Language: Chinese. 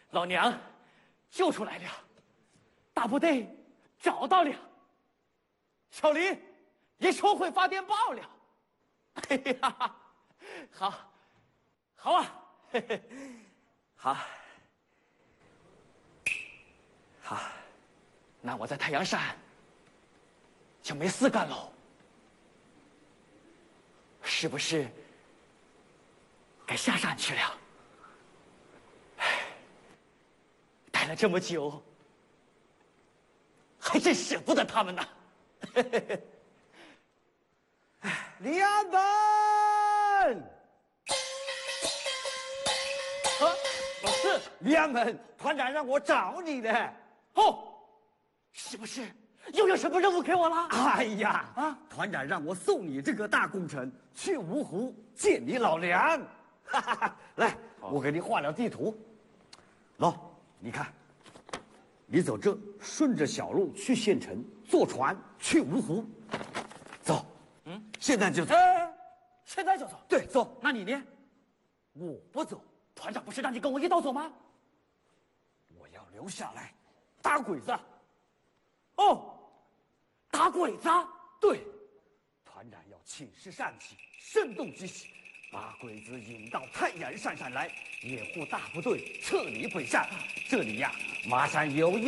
老娘救出来了，大部队找到了，小林也学会发电报了。哎呀，好，好啊，嘿嘿，好，好，那我在太阳山就没事干喽，是不是该下山去了？待了这么久，还真舍不得他们呢。 连本， 老四， 连本，团长让我找你的。 哦，是不是又有什么任务给我了？ 哎呀，团长让我送你这个大工程，去芜湖见你老娘。哈哈哈，来，我给你画了地图。喏，你看，你走这，顺着小路去县城，坐船去芜湖。走，现在就走。 现在就走？ 对，走。 那你呢？ 我不走， 团长不是让你跟我一道走吗？ 我要留下来，打鬼子。 哦，打鬼子？ 对，团长要请示上级，声东击西，把鬼子引到太阳山上来，掩护大部队撤离北上。这里呀，马上有